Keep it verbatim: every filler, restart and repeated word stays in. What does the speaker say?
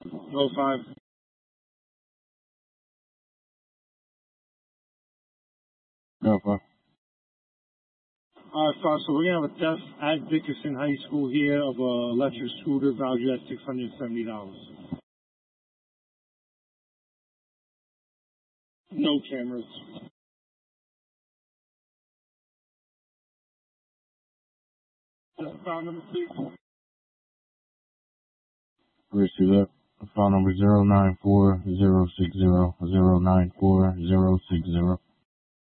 Oh five. No, five. All right, five. So we're gonna have a theft at Dickinson High School here of a electric scooter valued at six hundred seventy dollars. No cameras. File number, please. Receive that. File number zero nine four zero six zero zero nine four zero six zero.